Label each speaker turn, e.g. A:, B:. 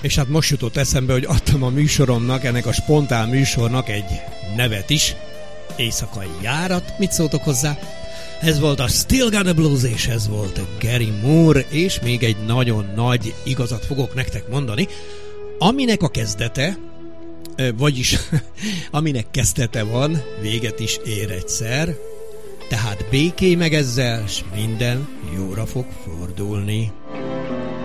A: És hát most jutott eszembe, hogy adtam a műsoromnak, ennek a spontán műsornak egy nevet is. Éjszakai járat, mit szóltok hozzá? Ez volt a Still Got the Blues, és ez volt Gary Moore, és még egy nagyon nagy igazat fogok nektek mondani, aminek a kezdete, vagyis aminek kezdete van, véget is ér egyszer, tehát békélj meg ezzel, s minden jóra fog fordulni.